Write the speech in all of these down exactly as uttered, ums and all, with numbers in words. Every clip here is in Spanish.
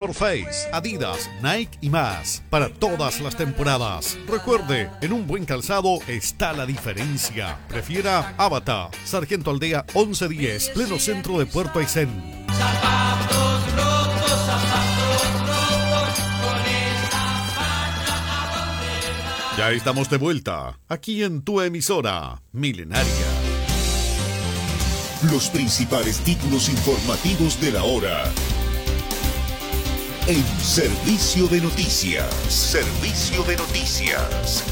North Face, Adidas, Nike y más, para todas las temporadas. Recuerde, en un buen calzado está la diferencia. Prefiera Avatar, Sargento Aldea once diez, pleno centro de Puerto Aysén. Zapatos rotos, zapatos rotos, con esa facha a dónde vas. Ya estamos de vuelta, aquí en tu emisora Milenaria. Los principales títulos informativos de la hora. En Servicio de Noticias. Servicio de Noticias.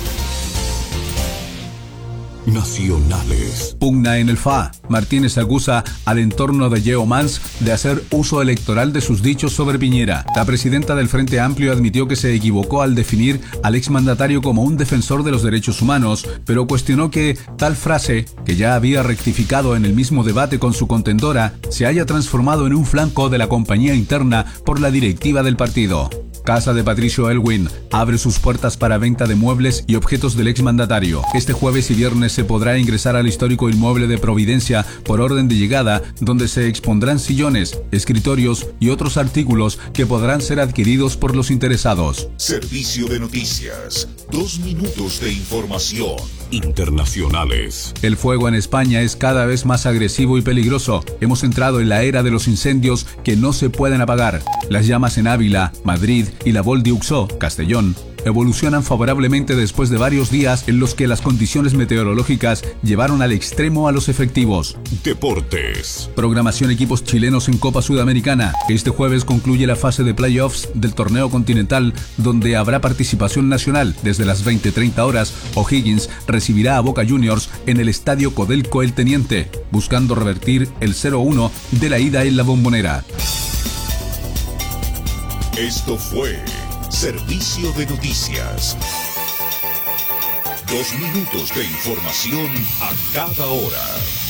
Nacionales. Pugna en el F A. Martínez acusa al entorno de Yeo Mans de hacer uso electoral de sus dichos sobre Piñera. La presidenta del Frente Amplio admitió que se equivocó al definir al exmandatario como un defensor de los derechos humanos, pero cuestionó que tal frase, que ya había rectificado en el mismo debate con su contendora, se haya transformado en un flanco de la compañía interna por la directiva del partido. Casa de Patricio Elwin abre sus puertas para venta de muebles y objetos del exmandatario. Este jueves y viernes se podrá ingresar al histórico inmueble de Providencia por orden de llegada, donde se expondrán sillones, escritorios y otros artículos que podrán ser adquiridos por los interesados. Servicio de Noticias. Dos minutos de información. Internacionales. El fuego en España es cada vez más agresivo y peligroso. Hemos entrado en la era de los incendios que no se pueden apagar. Las llamas en Ávila, Madrid y la Vol d'Uxó, Castellón, evolucionan favorablemente después de varios días en los que las condiciones meteorológicas llevaron al extremo a los efectivos. Deportes. Programación equipos chilenos en Copa Sudamericana. Este jueves concluye la fase de playoffs del torneo continental, donde habrá participación nacional. Desde las veinte treinta horas, O'Higgins recibirá a Boca Juniors en el estadio Codelco El Teniente, buscando revertir el cero uno de la ida en la Bombonera. Esto fue Servicio de Noticias. Dos minutos de información a cada hora.